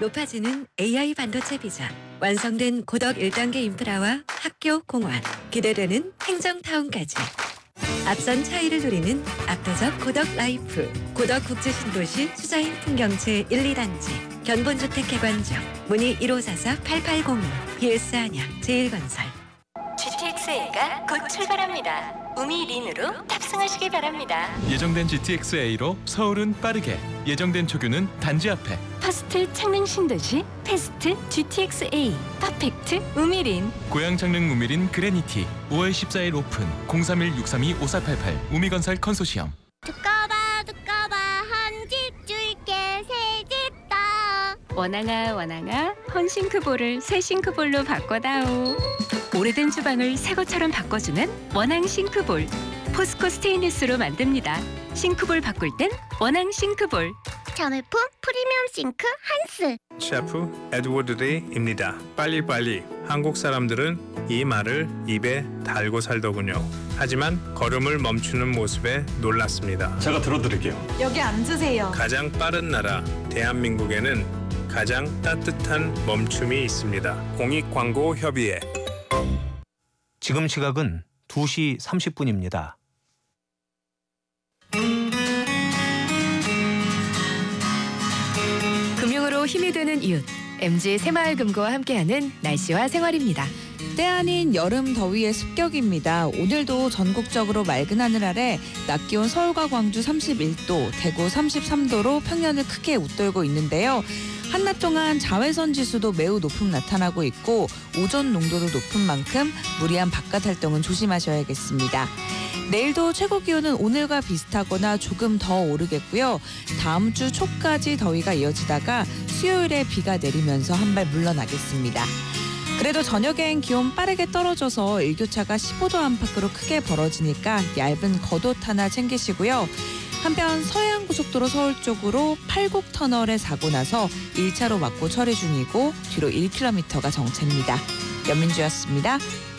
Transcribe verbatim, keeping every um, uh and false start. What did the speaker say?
높아지는 에이아이 반도체 비전, 완성된 고덕 일 단계 인프라와 학교, 공원, 기대되는 행정타운까지. 앞선 차이를 누리는 압도적 고덕 라이프, 고덕 국제신도시 수자인 풍경채 일, 이 단지, 견본주택 개관적, 문의 일오사사 팔팔공이, 비에스 안양, 제일건설. 지티엑스에이가 곧 출발합니다. 우미린으로 탑승하시기 바랍니다. 예정된 지티엑스에이로 서울은 빠르게, 예정된 초규는 단지 앞에. 퍼스트 창릉 신도시 패스트 지티엑스에이 퍼펙트 우미린. 고양 창릉 우미린 그레니티 오월 십사일 오픈. 공삼일 육삼이 오사팔팔 우미건설 컨소시엄. 두꺼봐 두꺼봐 한 집 줄게 새 집 다. 원앙아 원앙아 헌싱크볼을 새 싱크볼로 바꿔다오. 오래된 주방을 새 것처럼 바꿔주는 원앙 싱크볼. 포스코 스테인리스로 만듭니다. 싱크볼 바꿀 땐 원앙 싱크볼. 자매품 프리미엄 싱크 한스. 셰프 에드워드 데이입니다. 빨리빨리. 한국 사람들은 이 말을 입에 달고 살더군요. 하지만 걸음을 멈추는 모습에 놀랐습니다. 제가 들어드릴게요. 여기 앉으세요. 가장 빠른 나라 대한민국에는 가장 따뜻한 멈춤이 있습니다. 공익광고협의회. 지금 시각은 두 시 삼십 분입니다. 금융으로 힘이 되는 이웃, 엠지 새마을금고와 함께하는 날씨와 생활입니다. 때 아닌 여름 더위의 습격입니다. 오늘도 전국적으로 맑은 하늘 아래 낮 기온 서울과 광주 삼십일 도, 대구 삼십삼 도로 평년을 크게 웃돌고 있는데요. 한낮 동안 자외선 지수도 매우 높음 나타나고 있고 오존 농도도 높은 만큼 무리한 바깥 활동은 조심하셔야겠습니다. 내일도 최고 기온은 오늘과 비슷하거나 조금 더 오르겠고요. 다음 주 초까지 더위가 이어지다가 수요일에 비가 내리면서 한 발 물러나겠습니다. 그래도 저녁엔 기온 빠르게 떨어져서 일교차가 십오 도 안팎으로 크게 벌어지니까 얇은 겉옷 하나 챙기시고요. 한편 서해안고속도로 서울 쪽으로 팔곡 터널에 사고 나서 일 차로 막고 처리 중이고 뒤로 일 킬로미터가 정체입니다. 연민주였습니다.